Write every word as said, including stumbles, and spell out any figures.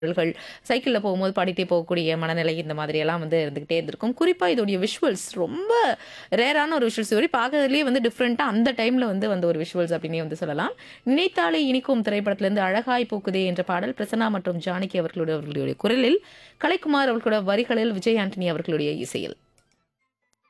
பாடல்கள், சைக்கிள்ல போகும்போது பாடிட்டே போகக்கூடிய மனநிலை இந்த மாதிரியெல்லாம் வந்து இருந்துகிட்டே இருந்திருக்கும். குறிப்பா இதோடைய விஷுவல்ஸ் ரொம்ப ரேரான ஒரு விஷுவல்ஸ் ஸ்டோரி. பார்க்கறதுலயே வந்து டிஃப்ரெண்ட்டா அந்த டைம்ல வந்து வந்த ஒரு விஷுவல்ஸ் அப்படின்னே வந்து சொல்லலாம். "நினைத்தாலே இனிக்கும்" திரைப்படத்திலிருந்து "அழகாய் பூக்குதே" என்ற பாடல் பிரசன்னா மற்றும் ஜானகி அவர்களுடைய அவர்களுடைய குரலில், கலைக்குமார் அவர்களுடைய வரிகளில், விஜய் ஆண்டனி அவர்களுடைய இசையில்.